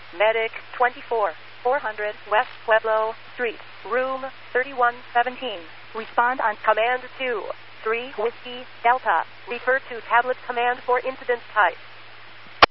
Medic 24, 400 West Pueblo Street, room 3117. Respond on Command 2, 3 Whiskey Delta. Refer to tablet command for incident type.